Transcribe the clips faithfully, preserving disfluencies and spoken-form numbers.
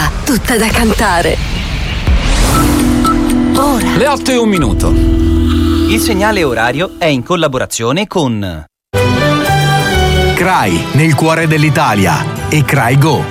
musica, tutta da cantare. Ora. Le otto e un minuto. Il segnale orario è in collaborazione con C R A I, nel cuore dell'Italia, e C R A I Go.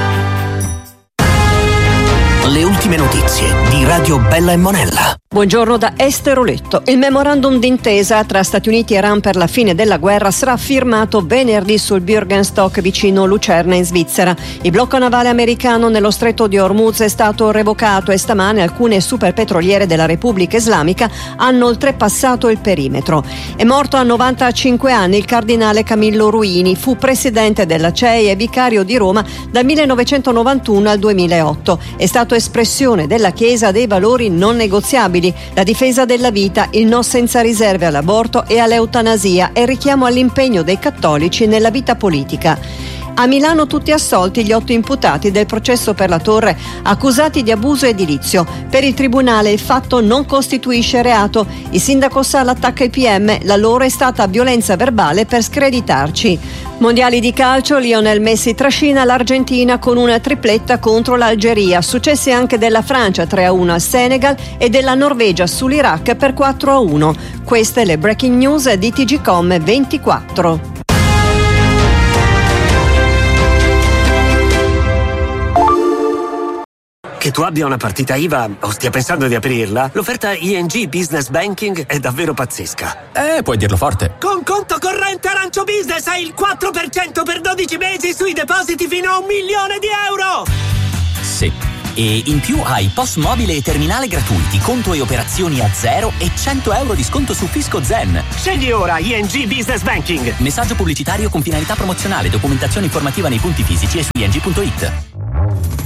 Le ultime notizie di Radio Bella e Monella. Buongiorno da Esteroletto. Il memorandum d'intesa tra Stati Uniti e Iran per la fine della guerra sarà firmato venerdì sul Bürgenstock vicino Lucerna in Svizzera. Il blocco navale americano nello stretto di Hormuz è stato revocato e stamane alcune superpetroliere della Repubblica Islamica hanno oltrepassato il perimetro. È morto a novantacinque anni il cardinale Camillo Ruini. Fu presidente della C E I e vicario di Roma dal millenovecentonovantuno al duemilaotto. È stato espressione della Chiesa dei valori non negoziabili: la difesa della vita, il no senza riserve all'aborto e all'eutanasia e il richiamo all'impegno dei cattolici nella vita politica. A Milano tutti assolti gli otto imputati del processo per la Torre accusati di abuso edilizio. Per il tribunale il fatto non costituisce reato. Il sindaco Sala attacca i P M, la loro è stata violenza verbale per screditarci. Mondiali di calcio, Lionel Messi trascina l'Argentina con una tripletta contro l'Algeria. Successi anche della Francia tre a uno al Senegal e della Norvegia sull'Iraq per quattro a uno. Queste le breaking news di T G Com ventiquattro. Che tu abbia una partita I V A o stia pensando di aprirla, l'offerta I N G Business Banking è davvero pazzesca. Eh, puoi dirlo forte. Con conto corrente Arancio Business hai il quattro per cento per dodici mesi sui depositi fino a un milione di euro! Sì. E in più hai P O S mobile e terminale gratuiti, conto e operazioni a zero e cento euro di sconto su Fisco Zen. Scegli ora I N G Business Banking. Messaggio pubblicitario con finalità promozionale, documentazione informativa nei punti fisici e su i n g punto it.